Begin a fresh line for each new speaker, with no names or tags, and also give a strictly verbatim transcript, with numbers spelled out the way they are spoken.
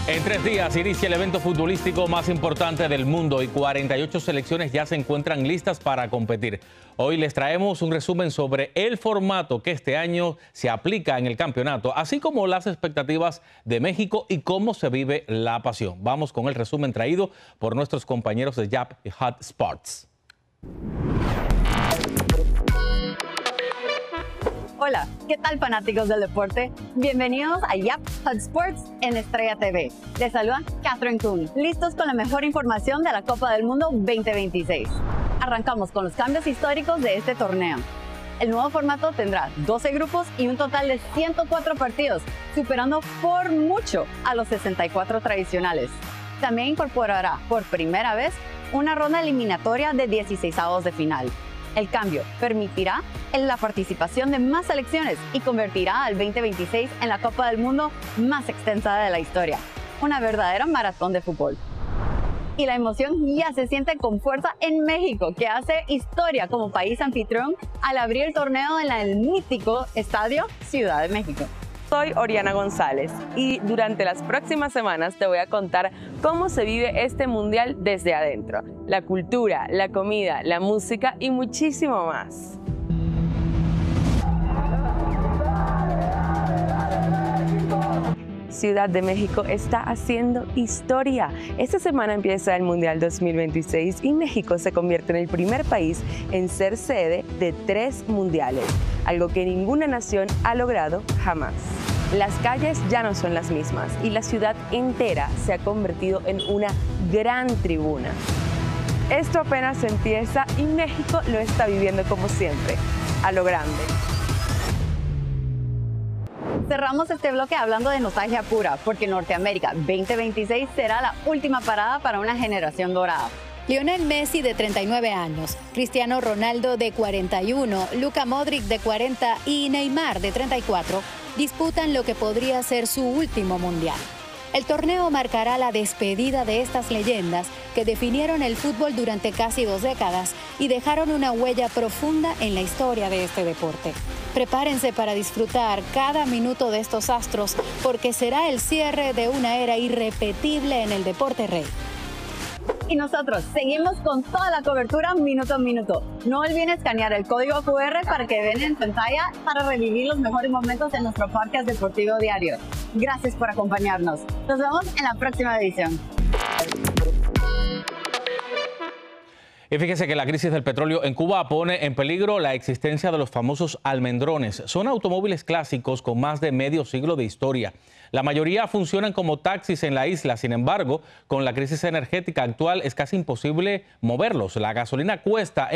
En tres días inicia el evento futbolístico más importante del mundo y cuarenta y ocho selecciones ya se encuentran listas para competir. Hoy les traemos un resumen sobre el formato que este año se aplica en el campeonato, así como las expectativas de México y cómo se vive la pasión. Vamos con el resumen traído por nuestros compañeros de Yap y Hot Sports.
Hola, ¿qué tal fanáticos del deporte? Bienvenidos a Yap Hot Sports en Estrella T V. Les saluda Catherine Kuhn, listos con la mejor información de la Copa del Mundo veinte veintiséis. Arrancamos con los cambios históricos de este torneo. El nuevo formato tendrá doce grupos y un total de ciento cuatro partidos, superando por mucho a los sesenta y cuatro tradicionales. También incorporará por primera vez una ronda eliminatoria de dieciseisavos de final. El cambio permitirá la participación de más selecciones y convertirá al veinte veintiséis en la Copa del Mundo más extensa de la historia. Una verdadera maratón de fútbol. Y la emoción ya se siente con fuerza en México, que hace historia como país anfitrión al abrir el torneo en el mítico Estadio Ciudad de México.
Soy Oriana González y durante las próximas semanas te voy a contar cómo se vive este mundial desde adentro. La cultura, la comida, la música y muchísimo más. Ciudad de México está haciendo historia. Esta semana empieza el Mundial dos mil veintiséis y México se convierte en el primer país en ser sede de tres mundiales, algo que ninguna nación ha logrado jamás. Las calles ya no son las mismas y la ciudad entera se ha convertido en una gran tribuna. Esto apenas empieza y México lo está viviendo como siempre, a lo grande.
Cerramos este bloque hablando de nostalgia pura, porque Norteamérica veinte veintiséis será la última parada para una generación dorada.
Lionel Messi, de treinta y nueve años, Cristiano Ronaldo, de cuarenta y uno, Luka Modric, de cuarenta y Neymar, de treinta y cuatro, disputan lo que podría ser su último mundial. El torneo marcará la despedida de estas leyendas que definieron el fútbol durante casi dos décadas y dejaron una huella profunda en la historia de este deporte. Prepárense para disfrutar cada minuto de estos astros, porque será el cierre de una era irrepetible en el deporte rey.
Y nosotros seguimos con toda la cobertura minuto a minuto. No olviden escanear el código Q R para que vean en pantalla para revivir los mejores momentos en nuestro podcast deportivo diario. Gracias por acompañarnos. Nos vemos en la próxima edición.
Y fíjese que la crisis del petróleo en Cuba pone en peligro la existencia de los famosos almendrones. Son automóviles clásicos con más de medio siglo de historia. La mayoría funcionan como taxis en la isla. Sin embargo, con la crisis energética actual es casi imposible moverlos. La gasolina cuesta